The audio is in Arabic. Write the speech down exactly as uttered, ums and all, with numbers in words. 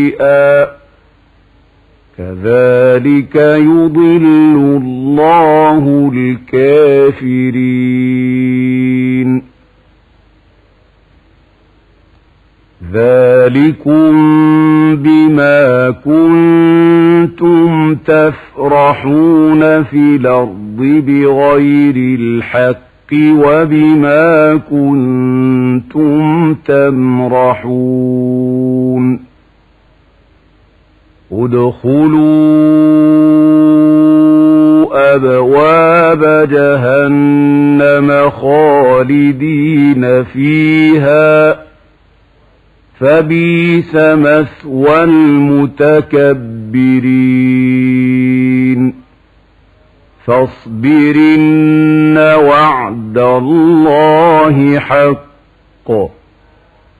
كذلك يضل الله الكافرين. ذلكم بما كنتم تفرحون في الأرض بغير الحق وبما كنتم تمرحون. ادخلوا أبواب جهنم خالدين فيها فبئس مثوى المتكبرين. فاصبر إن وعد الله حق